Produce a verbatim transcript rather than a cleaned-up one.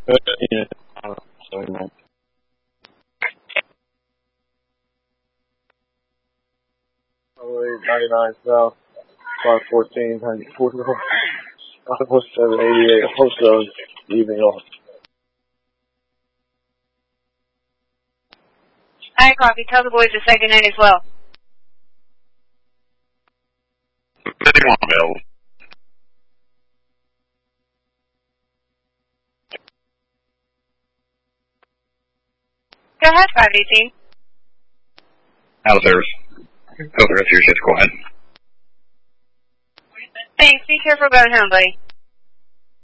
Yeah. Sorry, man. Oh eight ninety-nine South, five fourteen, fourteen, seven eighty-eight, host of evening off. Hi, Coffee. Tell the boys to say goodnight as well. Anyone available? Go ahead, five eighteen. Out there. Go the rest of your shit's quiet. Thanks. Be careful going home, buddy.